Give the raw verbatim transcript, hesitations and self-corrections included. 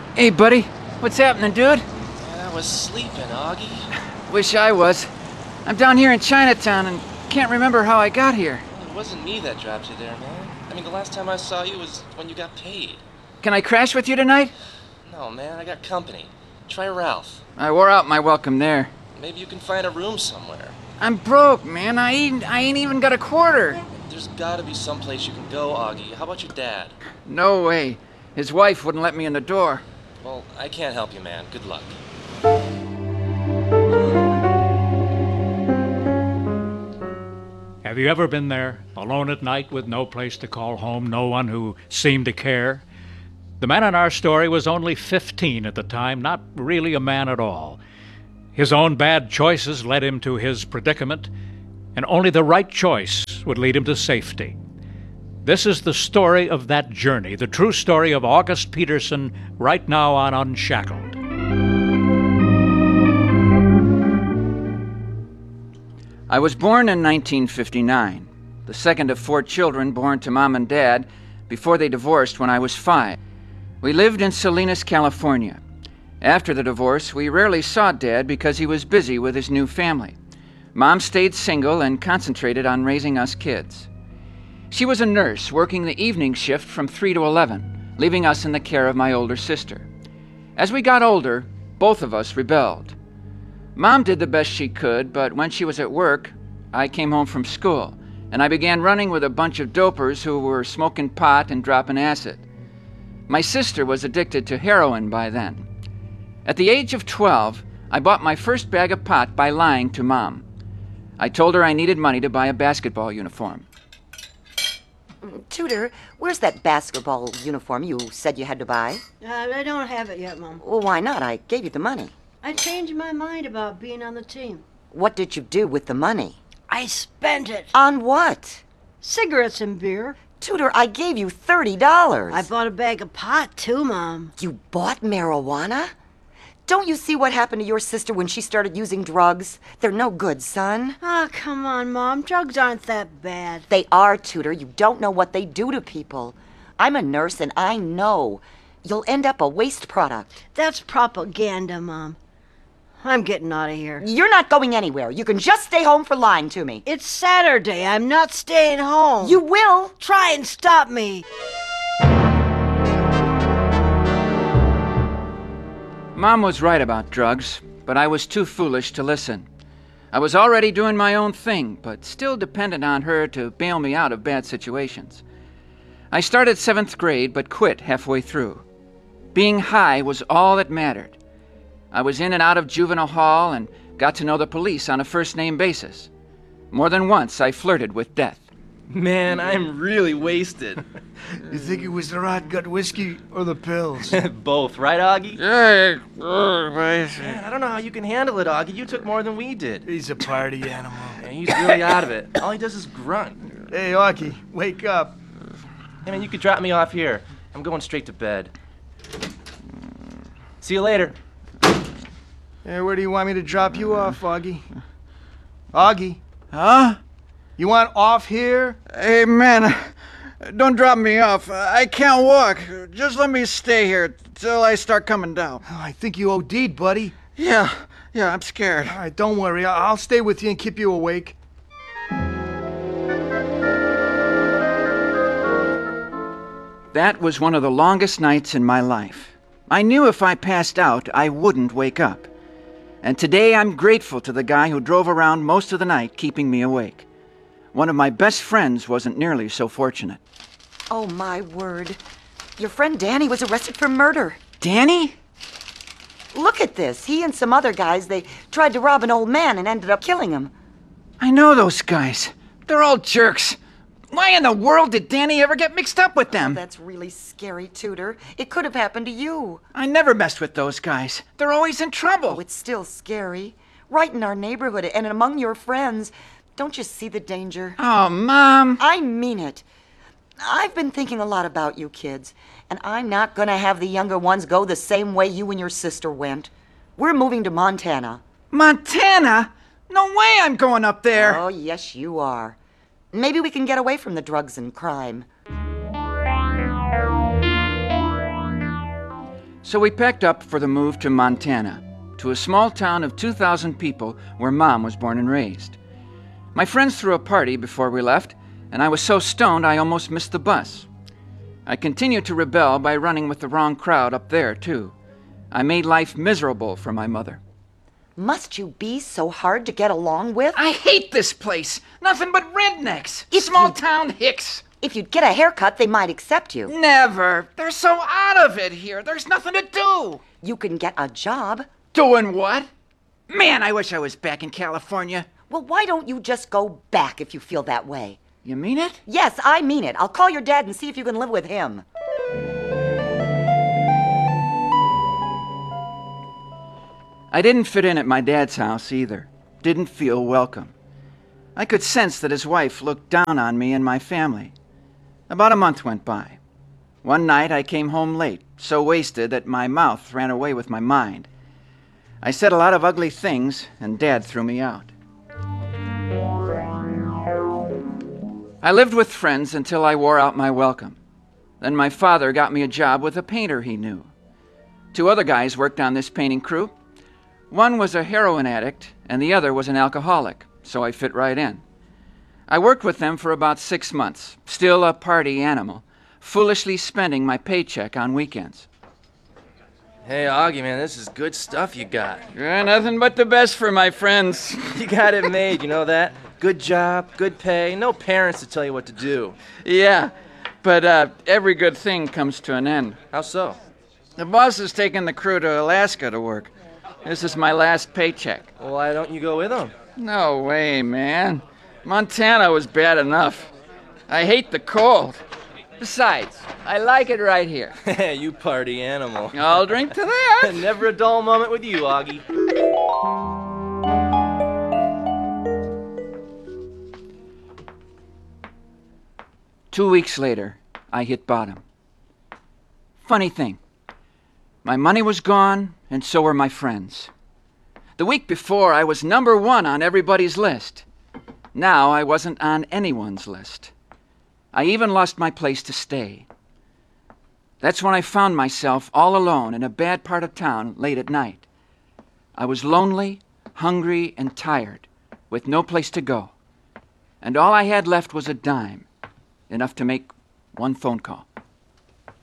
Hey, buddy. What's happening, dude? Man, I was sleeping, Augie. Wish I was. I'm down here in Chinatown and can't remember how I got here. Well, it wasn't me that dropped you there, man. I mean, the last time I saw you was when you got paid. Can I crash with you tonight? No, man, I got company. Try Ralph. I wore out my welcome there. Maybe you can find a room somewhere. I'm broke, man. I ain't, I ain't even got a quarter. There's gotta be someplace you can go, Augie. How about your dad? No way. His wife wouldn't let me in the door. Well, I can't help you, man. Good luck. Have you ever been there, alone at night with no place to call home, no one who seemed to care? The man in our story was only fifteen at the time, not really a man at all. His own bad choices led him to his predicament, and only the right choice would lead him to safety. This is the story of that journey, the true story of August Peterson, right now on Unshackled. I was born in nineteen fifty-nine, the second of four children born to Mom and Dad before they divorced when I was five. We lived in Salinas, California. After the divorce, we rarely saw Dad because he was busy with his new family. Mom stayed single and concentrated on raising us kids. She was a nurse working the evening shift from three to eleven, leaving us in the care of my older sister. As we got older, both of us rebelled. Mom did the best she could, but when she was at work, I came home from school, and I began running with a bunch of dopers who were smoking pot and dropping acid. My sister was addicted to heroin by then. At the age of twelve, I bought my first bag of pot by lying to Mom. I told her I needed money to buy a basketball uniform. Tudor, where's that basketball uniform you said you had to buy? Uh, I don't have it yet, Mom. Well, why not? I gave you the money. I changed my mind about being on the team. What did you do with the money? I spent it. On what? Cigarettes and beer. Tudor, I gave you thirty dollars. I bought a bag of pot, too, Mom. You bought marijuana? Don't you see what happened to your sister when she started using drugs? They're no good, son. Oh, come on, Mom. Drugs aren't that bad. They are, Tudor. You don't know what they do to people. I'm a nurse and I know. You'll end up a waste product. That's propaganda, Mom. I'm getting out of here. You're not going anywhere. You can just stay home for lying to me. It's Saturday. I'm not staying home. You will. Try and stop me. Mom was right about drugs, but I was too foolish to listen. I was already doing my own thing, but still dependent on her to bail me out of bad situations. I started seventh grade, but quit halfway through. Being high was all that mattered. I was in and out of juvenile hall and got to know the police on a first-name basis. More than once, I flirted with death. Man, I'm really wasted. You think it was the rot gut whiskey or the pills? Both, right, Augie? Yeah, uh, Man, I don't know how you can handle it, Augie. You took more than we did. he's a party animal. Man, he's really out of it. All he does is grunt. Hey, Augie, wake up. Hey, man, you could drop me off here. I'm going straight to bed. See you later. Hey, where do you want me to drop you off, Augie? Augie, Huh? you want off here? Hey, man, don't drop me off. I can't walk. Just let me stay here till I start coming down. Oh, I think you OD'd, buddy. Yeah, yeah, I'm scared. All right, don't worry. I- I'll stay with you and keep you awake. That was one of the longest nights in my life. I knew if I passed out, I wouldn't wake up. And today I'm grateful to the guy who drove around most of the night keeping me awake. One of my best friends wasn't nearly so fortunate. Oh, my word. Your friend Danny was arrested for murder. Danny? Look at this. He and some other guys, they tried to rob an old man and ended up killing him. I know those guys. They're all jerks. Why in the world did Danny ever get mixed up with them? That's really scary, Tudor. It could have happened to you. I never messed with those guys. They're always in trouble. Oh, it's still scary. Right in our neighborhood and among your friends. Don't you see the danger? Oh, Mom. I mean it. I've been thinking a lot about you kids, and I'm not gonna have the younger ones go the same way you and your sister went. We're moving to Montana. Montana? No way I'm going up there. Oh, yes, you are. Maybe we can get away from the drugs and crime. So we packed up for the move to Montana, to a small town of two thousand people where Mom was born and raised. My friends threw a party before we left, and I was so stoned I almost missed the bus. I continued to rebel by running with the wrong crowd up there, too. I made life miserable for my mother. Must you be so hard to get along with? I hate this place. Nothing but rednecks. If Small you- town hicks. If you'd get a haircut, they might accept you. Never. They're so out of it here. There's nothing to do. You can get a job. Doing what? Man, I wish I was back in California. Well, why don't you just go back if you feel that way? You mean it? Yes, I mean it. I'll call your dad and see if you can live with him. I didn't fit in at my dad's house either. Didn't feel welcome. I could sense that his wife looked down on me and my family. About a month went by. One night I came home late, so wasted that my mouth ran away with my mind. I said a lot of ugly things, and Dad threw me out. I lived with friends until I wore out my welcome. Then my father got me a job with a painter he knew. Two other guys worked on this painting crew. One was a heroin addict, and the other was an alcoholic, so I fit right in. I worked with them for about six months, still a party animal, foolishly spending my paycheck on weekends. Hey, Augie, man, this is good stuff you got. Yeah, nothing but the best for my friends. You got it made, you know that? Good job, good pay, no parents to tell you what to do. Yeah, but uh, every good thing comes to an end. How so? The boss is taking the crew to Alaska to work. This is my last paycheck. Well, why don't you go with them? No way, man. Montana was bad enough. I hate the cold. Besides, I like it right here. You party animal. I'll drink to that. Never a dull moment with you, Augie. Two weeks later, I hit bottom. Funny thing, my money was gone, and so were my friends. The week before, I was number one on everybody's list. Now I wasn't on anyone's list. I even lost my place to stay. That's when I found myself all alone in a bad part of town late at night. I was lonely, hungry, and tired, with no place to go. And all I had left was a dime, enough to make one phone call.